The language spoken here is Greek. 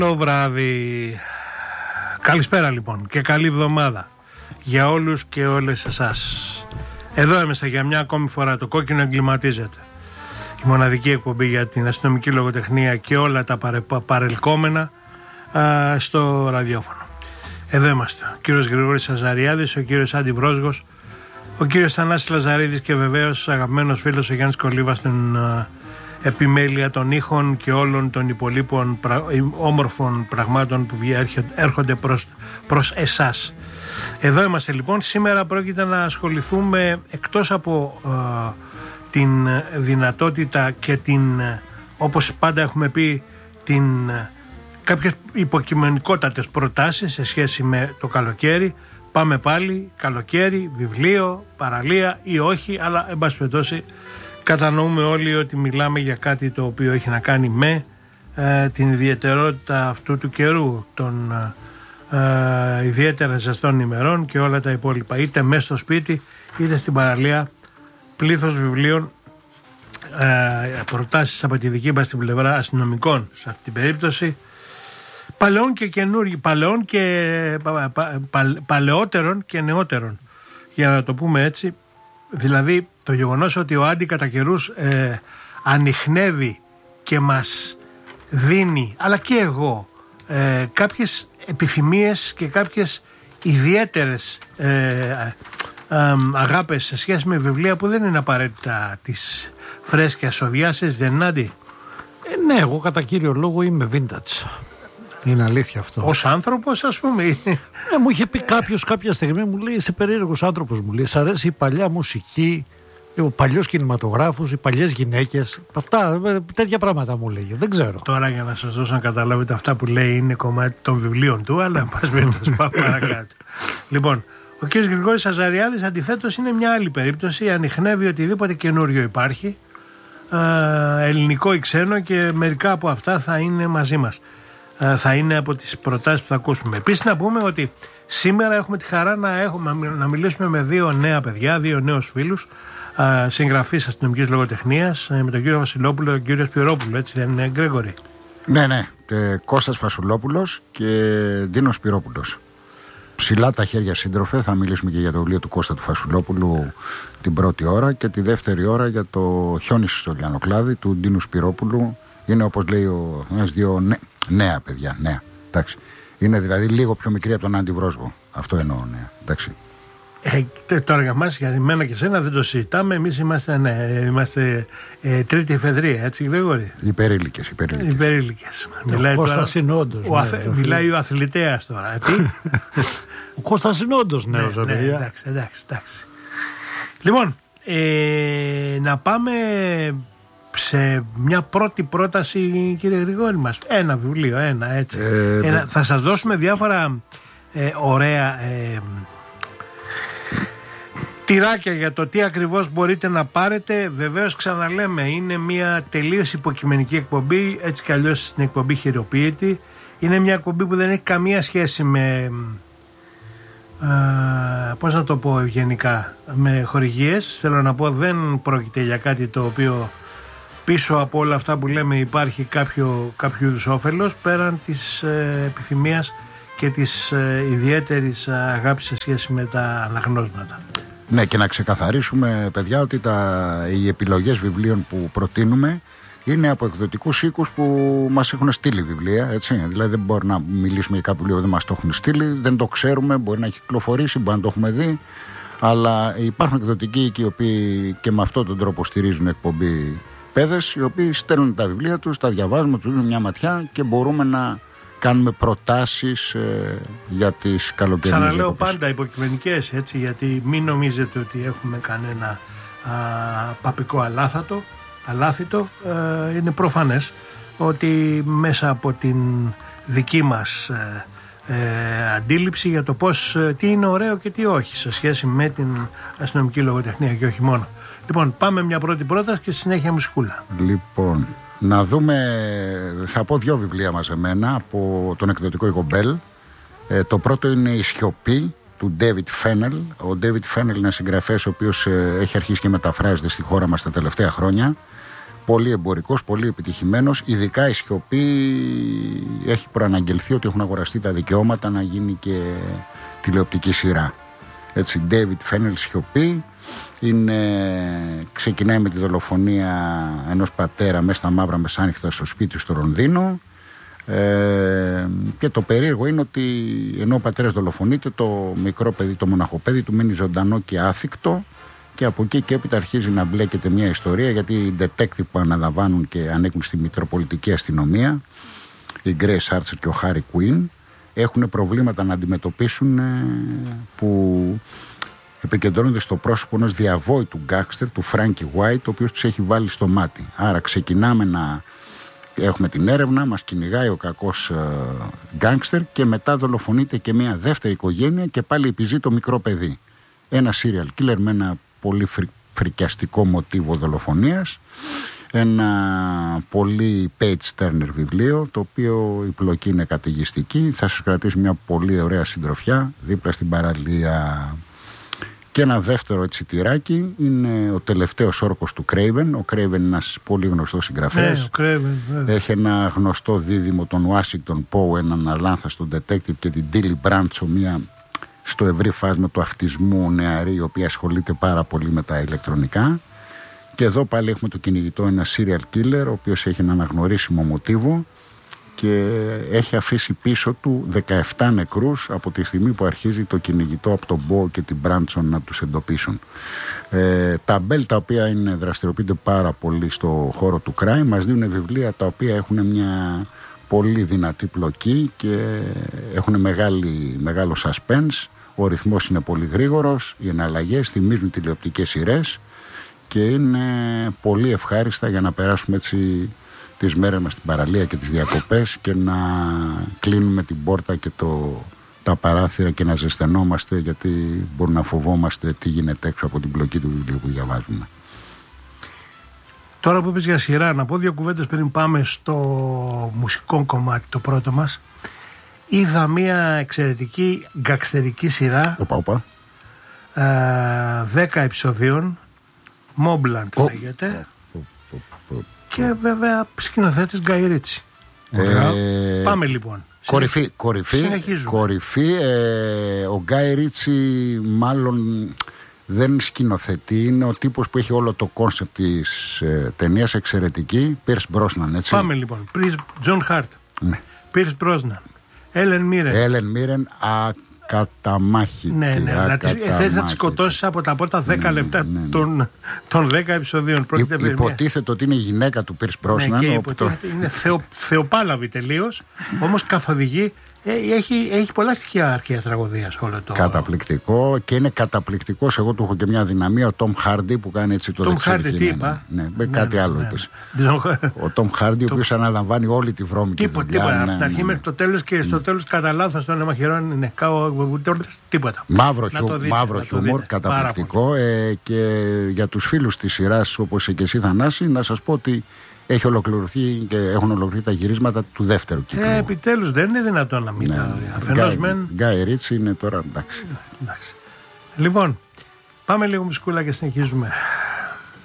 Καλό βράδυ. Καλησπέρα λοιπόν και καλή εβδομάδα για όλους και όλες εσάς. Εδώ είμαστε για μια ακόμη φορά. Το κόκκινο εγκληματίζεται. Η μοναδική εκπομπή για την αστυνομική λογοτεχνία και όλα τα παρελκόμενα στο ραδιόφωνο. Εδώ είμαστε. Ο κύριος Γρηγόρης Αζαριάδης, ο κύριος Άντι Βρόσγος, ο κύριος Θανάσης Λαζαρίδης και βεβαίως αγαπημένος φίλος ο Γιάννης Κολίβας στην επιμέλεια των ήχων και όλων των υπολείπων όμορφων πραγμάτων που έρχονται προς εσάς. Εδώ είμαστε λοιπόν. Σήμερα πρόκειται να ασχοληθούμε, εκτός από την δυνατότητα και την, όπως πάντα έχουμε πει, κάποιες υποκειμενικότατες προτάσεις σε σχέση με το καλοκαίρι. Πάμε πάλι, καλοκαίρι, βιβλίο, παραλία ή όχι, αλλά εν πάση περιπτώσει κατανοούμε όλοι ότι μιλάμε για κάτι το οποίο έχει να κάνει με την ιδιαιτερότητα αυτού του καιρού, των ιδιαίτερα ζεστών ημερών και όλα τα υπόλοιπα, είτε μέσα στο σπίτι είτε στην παραλία. Πλήθος βιβλίων, προτάσεις από τη δική μας την πλευρά αστυνομικών σε αυτή την περίπτωση, παλαιών και καινούργιων, παλαιότερων και νεότερων, για να το πούμε έτσι. Δηλαδή το γεγονός ότι ο Άντι κατά καιρούς ανιχνεύει και μας δίνει, αλλά και εγώ, κάποιες επιθυμίες και κάποιες ιδιαίτερες αγάπες σε σχέση με βιβλία που δεν είναι απαραίτητα της φρέσκιας οδιάσης, δεν είναι, Άντι? Ναι, εγώ κατά κύριο λόγο είμαι vintage. Είναι αλήθεια αυτό. Ως άνθρωπος, ας πούμε. Μου είχε πει κάποιος κάποια στιγμή, μου λέει, είσαι περίεργος άνθρωπος, μου λέει, σ' αρέσει η παλιά μουσική, ο παλιός κινηματογράφος, οι παλιές γυναίκες. Αυτά, τέτοια πράγματα μου λέγει. Δεν ξέρω. Τώρα για να σας δώσω να καταλάβετε, αυτά που λέει είναι κομμάτι των βιβλίων του, αλλά πας περιπτώσει πάμε παρακάτω. Λοιπόν, ο κ. Γρηγόρης Αζαριάδης αντιθέτως είναι μια άλλη περίπτωση. Ανιχνεύει οτιδήποτε καινούριο υπάρχει, ελληνικό ή ξένο, και μερικά από αυτά θα είναι μαζί μας. Θα είναι από τις προτάσεις που θα ακούσουμε. Επίσης να πούμε ότι σήμερα έχουμε τη χαρά να μιλήσουμε με δύο νέα παιδιά, δύο νέους φίλους, συγγραφείς αστυνομικής λογοτεχνίας, με τον κύριο Βασιλόπουλο και τον κύριο Σπυρόπουλο, έτσι δεν είναι, Γκρέγορη? Ναι, Κώστας Φασουλόπουλος και Ντίνος Σπυρόπουλος. Ψηλά τα χέρια σύντροφε. Θα μιλήσουμε και για το βιβλίο του Κώστα του Φασουλόπουλου την πρώτη ώρα, και τη δεύτερη ώρα για το Χιόνις στο Λιανοκλάδι του Ντίνου Σπυρόπουλου. Είναι, όπως λέει ο δύο νέα παιδιά, νέα. Εντάξει. Είναι δηλαδή λίγο πιο μικρή από τον Άντι Βρόσγο. Αυτό εννοώ, νέα. Εντάξει. Τώρα για μας, για μένα και σένα δεν το συζητάμε. Εμείς είμαστε τρίτη εφεδρεία, έτσι, Γρηγόρη? Υπερήλικες. Μιλάει ο Κώστας είναι όντως. Μιλάει ο αθλητέας τώρα. Τι? Ο Κώστας είναι όντως νέος, παιδιά. Εντάξει. Λοιπόν, να πάμε σε μια πρώτη πρόταση, κύριε Γρηγόρη μας. Ένα βιβλίο, έτσι. Θα σας δώσουμε διάφορα ωραία τυράκια για το τι ακριβώς μπορείτε να πάρετε. Βεβαίως, ξαναλέμε, είναι μια τελείως υποκειμενική εκπομπή, έτσι κι αλλιώς την εκπομπή χειροποίητη. Είναι μια εκπομπή που δεν έχει καμία σχέση με, πώς να το πω ευγενικά, με χορηγίες. Θέλω να πω, δεν πρόκειται για κάτι το οποίο πίσω από όλα αυτά που λέμε υπάρχει κάποιο είδους όφελος, πέραν της επιθυμίας και της ιδιαίτερης αγάπης σε σχέση με τα αναγνώσματα. Ναι, και να ξεκαθαρίσουμε, παιδιά, ότι οι επιλογές βιβλίων που προτείνουμε είναι από εκδοτικούς οίκους που μας έχουν στείλει βιβλία, έτσι. Δηλαδή δεν μπορεί να μιλήσουμε για κάποιο βιβλίο που δεν μας το έχουν στείλει, δεν το ξέρουμε, μπορεί να έχει κυκλοφορήσει, μπορεί να το έχουμε δει, αλλά υπάρχουν εκδοτικοί οίκοι οι οποίοι και με αυτόν τον τρόπο στηρίζουν εκπομπή παιδες, οι οποίοι στέλνουν τα βιβλία τους, τα διαβάζουμε, τους δίνουν μια ματιά και μπορούμε να κάνουμε προτάσεις για τις καλοκαιρινές. Ξαναλέω πάντα υποκειμενικές, έτσι, γιατί μην νομίζετε ότι έχουμε κανένα παπικό αλάθητο. Είναι προφανές ότι μέσα από την δική μας αντίληψη για το τι είναι ωραίο και τι όχι σε σχέση με την αστυνομική λογοτεχνία και όχι μόνο. Λοιπόν, πάμε μια πρώτη πρόταση και στη συνέχεια μουσικούλα. Λοιπόν, να δούμε, θα πω δύο βιβλία μαζεμένα από τον εκδοτικό οίκο Μπέλ. Το πρώτο είναι η Σιωπή του David Fennell. Ο David Fennell είναι συγγραφέας ο οποίος έχει αρχίσει και μεταφράζεται στη χώρα μας τα τελευταία χρόνια. Πολύ εμπορικός, πολύ επιτυχημένος. Ειδικά η Σιωπή έχει προαναγγελθεί ότι έχουν αγοραστεί τα δικαιώματα να γίνει και τηλεοπτική σειρά. Έτσι, David Fennell, Σιωπή. Ξεκινάει με τη δολοφονία ενός πατέρα μέσα στα μαύρα μεσάνυχτα στο σπίτι στο Λονδίνο. Και το περίεργο είναι ότι ενώ ο πατέρας δολοφονείται, το μικρό παιδί, το μοναχοπέδι του μένει ζωντανό και άθικτο, και από εκεί και έπειτα αρχίζει να μπλέκεται μια ιστορία, γιατί οι detective που αναλαμβάνουν και ανήκουν στη Μητροπολιτική Αστυνομία, η Grace Archer και ο Harry Quinn, έχουν προβλήματα να αντιμετωπίσουν που επικεντρώνονται στο πρόσωπο ενός διαβόητου γκάξτερ, του Frankie White, ο οποίος τους έχει βάλει στο μάτι. Άρα ξεκινάμε να έχουμε την έρευνα, μας κυνηγάει ο κακός γκάξτερ, και μετά δολοφονείται και μια δεύτερη οικογένεια και πάλι επιζεί το μικρό παιδί. Ένα serial killer με ένα πολύ φρικιαστικό μοτίβο δολοφονίας. Ένα πολύ page turner βιβλίο, το οποίο η πλοκή είναι καταιγιστική. Θα σας κρατήσει μια πολύ ωραία συντροφιά δίπλα στην παραλία. Και ένα δεύτερο έτσι τυράκι είναι ο τελευταίος όρκος του Craven. Ο Craven είναι ένας πολύ γνωστός συγγραφέας. Έχει ένα γνωστό δίδυμο, τον Washington Poe, έναν αλάνθαστο detective, και την Tilly Brancho, μια στο ευρύ φάσμα του αυτισμού νεαρή, η οποία ασχολείται πάρα πολύ με τα ηλεκτρονικά. Και εδώ πάλι έχουμε το κυνηγητό, ένα serial killer, ο οποίος έχει ένα αναγνωρίσιμο μοτίβο και έχει αφήσει πίσω του 17 νεκρούς από τη στιγμή που αρχίζει το κυνηγητό από τον Μπό και την Μπράντσον να τους εντοπίσουν. Τα Μπέλ, τα οποία δραστηριοποιούνται πάρα πολύ στο χώρο του crime, μας δίνουν βιβλία τα οποία έχουν μια πολύ δυνατή πλοκή και έχουν μεγάλο suspense. Ο ρυθμός είναι πολύ γρήγορος, οι εναλλαγές θυμίζουν τηλεοπτικές σειρές και είναι πολύ ευχάριστα για να περάσουμε έτσι τις μέρες μας στην παραλία και τις διακοπές και να κλείνουμε την πόρτα και τα παράθυρα και να ζεσθενόμαστε, γιατί μπορεί να φοβόμαστε τι γίνεται έξω από την πλοκή του βιβλίου που διαβάζουμε. Τώρα που είπες για σειρά, να πω δύο κουβέντες πριν πάμε στο μουσικό κομμάτι, το πρώτο μας. Είδα μια εξαιρετική γκαξτερική σειρά 10 επεισοδίων, Mobland λέγεται, και βέβαια σκηνοθέτης Γκάι Ρίτσι. Πάμε λοιπόν. Κορυφή. Ο Γκάι Ρίτσι μάλλον δεν σκηνοθετεί, είναι ο τύπος που έχει όλο το κόνσεπτ της ταινίας εξαιρετική. Πίρς Μπρόσναν, έτσι. Πάμε λοιπόν. Τζον Χάρτ, Πίρς Μπρόσναν, Έλεν Μίρεν, ακαταμάχητη. Ναι. Θες να τη σκοτώσεις από τα πρώτα 10 λεπτά των 10 επεισοδίων. Υποτίθεται ότι είναι η γυναίκα του Πίρς Μπρόσναν. Είναι θεοπάλαβη τελείως, όμως καθοδηγεί. Έχει πολλά στοιχεία αρχαίας τραγωδίας όλο το. Καταπληκτικό, και είναι καταπληκτικός. Εγώ του έχω και μια δυναμία. Ο Τόμ Χάρντι που κάνει έτσι το δεξί. Τόμ Χάρντι, τι είπα. Κάτι άλλο είπες. Ο Τόμ Χάρντι, ο οποίος αναλαμβάνει όλη τη βρώμικη δουλειά. Τίποτα. Από την αρχή μέχρι το τέλος, και στο τέλος κατά λάθος τον μαχαιρώνει. Τίποτα. Μαύρο χιούμορ, καταπληκτικό. Και για τους φίλους της σειράς, όπως και εσύ, Θανάση, να σας πω ότι έχουν ολοκληρωθεί τα γυρίσματα του δεύτερου κύκλου. Επιτέλους, δεν είναι δυνατόν να μην αφενός μεν. Γκάι Ρίτσι είναι τώρα εντάξει. Λοιπόν, πάμε λίγο μουσικούλα και συνεχίζουμε.